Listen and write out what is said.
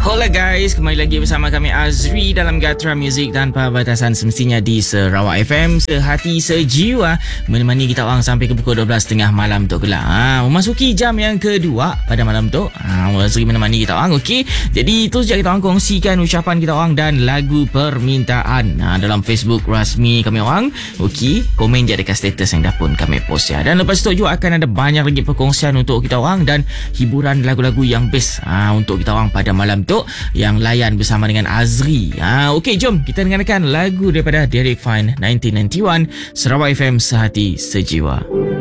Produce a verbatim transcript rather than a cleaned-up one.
Hola guys, kembali lagi bersama kami Azri dalam Gatra Music Tanpa Batasan, semestinya di Sarawak F M, sehati sejiwa, menemani kita orang sampai ke pukul dua belas tiga puluh malam tu kelak. Ha, memasuki jam yang kedua pada malam tu. Ha, Azri menemani kita orang, okey. Jadi terus je kita orang kongsikan ucapan kita orang dan lagu permintaan ha, dalam Facebook rasmi kami orang. Okey, komen je dekat status yang dah pun kami post ya. Dan lepas tu juga akan ada banyak lagi perkongsian untuk kita orang dan hiburan lagu-lagu yang best ha, untuk kita orang pada malam tu yang layan bersama dengan Azri. Ha, okey, jom kita dengarkan lagu daripada Derek Fine nineteen ninety-one, Sarawak F M, sehati sejiwa.